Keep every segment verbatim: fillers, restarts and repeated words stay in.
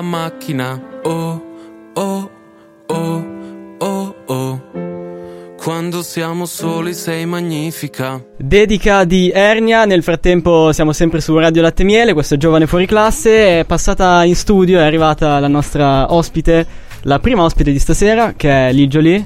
la macchina. Oh, oh, oh, oh, oh. Quando siamo soli sei magnifica. Dedica di Ernia. Nel frattempo siamo sempre su Radio Latte Miele. Questo è Giovane Fuori Classe. È passata in studio, è arrivata la nostra ospite, la prima ospite di stasera, che è Lil Jolie.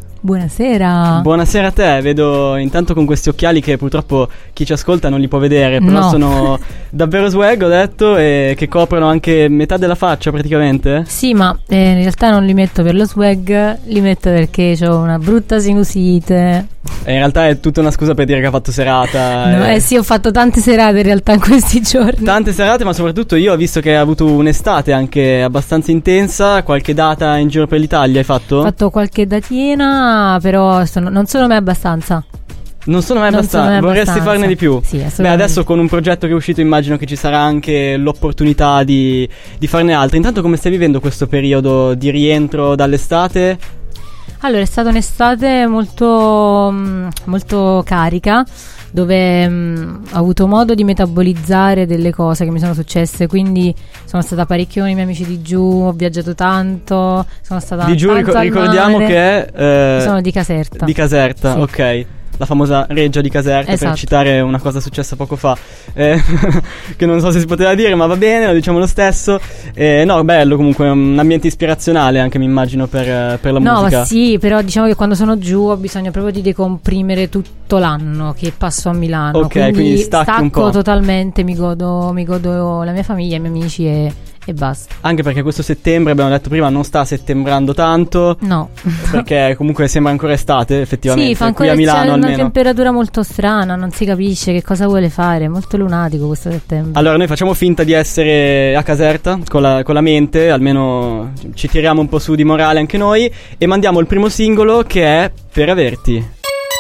Buonasera. Buonasera a te. Vedo intanto con questi occhiali che purtroppo chi ci ascolta non li può vedere, però no. sono davvero swag, ho detto, e che coprono anche metà della faccia praticamente. Sì, ma eh, in realtà non li metto per lo swag, li metto perché ho una brutta sinusite. E in realtà è tutta una scusa per dire che ha fatto serata. No, e... Eh sì, ho fatto tante serate in realtà in questi giorni. Tante serate, ma soprattutto io ho visto che hai avuto un'estate anche abbastanza intensa. Qualche data in giro per l'Italia hai fatto? Ho fatto qualche datina, però sono, non sono mai abbastanza. Non sono mai Non abbastanza. sono mai Vorresti abbastanza. farne di più? Sì, assolutamente. Beh, adesso con un progetto che è uscito immagino che ci sarà anche l'opportunità di, di farne altri. Intanto come stai vivendo questo periodo di rientro dall'estate? Allora, è stata un'estate molto, molto carica, dove mh, ho avuto modo di metabolizzare delle cose che mi sono successe, quindi sono stata parecchio con i miei amici di giù, ho viaggiato tanto, sono stata Di giù tanto ricor- al ricordiamo mare. che è, eh, Sono di Caserta. Di Caserta, Sì. ok. La famosa reggia di Caserta, Esatto. per citare una cosa successa poco fa, eh, che non so se si poteva dire, ma va bene, lo diciamo lo stesso. Eh, no, bello comunque, un ambiente ispirazionale anche, mi immagino, per, per la No, musica. ma sì, però diciamo che quando sono giù ho bisogno proprio di decomprimere tutto l'anno che passo a Milano. Ok, quindi, quindi stacchi stacco un po'. totalmente, mi godo, mi godo la mia famiglia, i miei amici e, e basta. Anche perché questo settembre, abbiamo detto prima, non sta settembrando tanto. No. Perché comunque sembra ancora estate, effettivamente. Sì, fa qui ancora a Milano c'è una almeno. temperatura molto strana, non si capisce che cosa vuole fare, è molto lunatico questo settembre. Allora noi facciamo finta di essere a Caserta con la, con la mente, almeno ci tiriamo un po' su di morale anche noi, e mandiamo il primo singolo, che è Per Averti.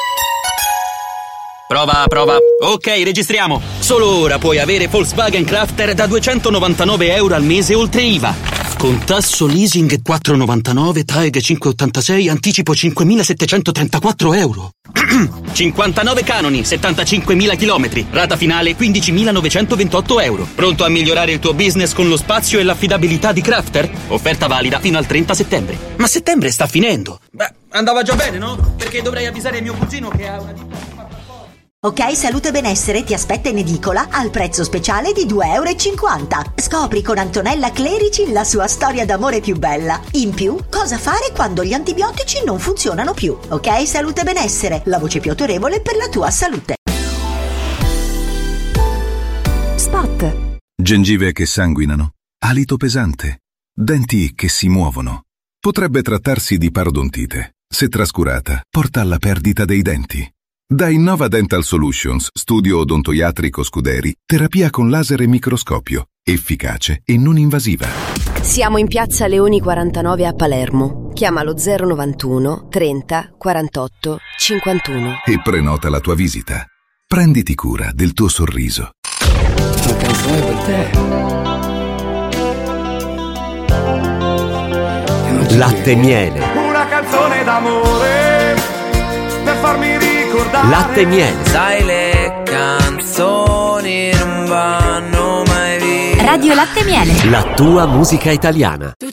Prova, prova. Ok, registriamo. Solo ora puoi avere Volkswagen Crafter da duecentonovantanove euro al mese oltre I V A. Con tasso leasing quattro virgola novantanove, T A E G cinque virgola ottantasei, anticipo cinquemilasettecentotrentaquattro euro. cinquantanove canoni, settantacinquemila chilometri, rata finale quindicimilanovecentoventotto euro. Pronto a migliorare il tuo business con lo spazio e l'affidabilità di Crafter? Offerta valida fino al trenta settembre. Ma settembre sta finendo. Beh, andava già bene, no? Perché dovrei avvisare mio cugino che ha una ditta. Ok, Salute e Benessere ti aspetta in edicola al prezzo speciale di due euro e cinquanta. Scopri con Antonella Clerici la sua storia d'amore più bella. In più, cosa fare quando gli antibiotici non funzionano più. Ok, Salute e Benessere, la voce più autorevole per la tua salute. Spot. Gengive che sanguinano, alito pesante, denti che si muovono. Potrebbe trattarsi di parodontite. Se trascurata, porta alla perdita dei denti. Da Innova Dental Solutions, studio odontoiatrico Scuderi, terapia con laser e microscopio, efficace e non invasiva. Siamo in piazza Leoni quarantanove a Palermo. Chiamalo zero novantuno trenta quarantotto cinquantuno E prenota la tua visita. Prenditi cura del tuo sorriso. Una canzone per te. Latte Miele. Una canzone d'amore per farmi ricordare. Latte Miele. Sai, le canzoni non vanno mai via. Radio Latte Miele. La tua musica italiana. Tu